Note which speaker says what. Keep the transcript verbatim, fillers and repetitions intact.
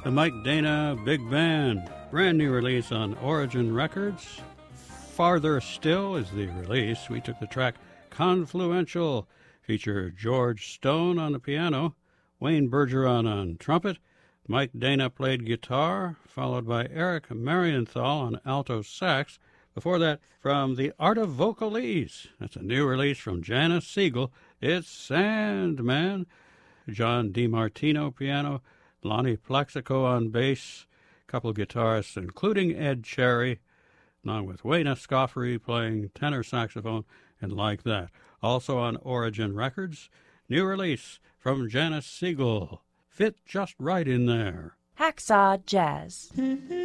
Speaker 1: The Mike Dana Big Band, brand new release on Origin Records. Farther Still is the release. We took the track Confluential, featured George Stone on the piano, Wayne Bergeron on trumpet, Mike Dana played guitar, followed by Eric Marienthal on alto sax. Before that, from The Art of Vocalese, that's a new release from Janice Siegel, it's Sandman. John DiMartino piano, Lonnie Plexico on bass, a couple of guitarists, including Ed Cherry, along with Wayne Escoffery playing tenor saxophone, and Like That. Also on Origin Records, new release from Janice Siegel, Fit Just Right in There.
Speaker 2: Hacksaw Jazz.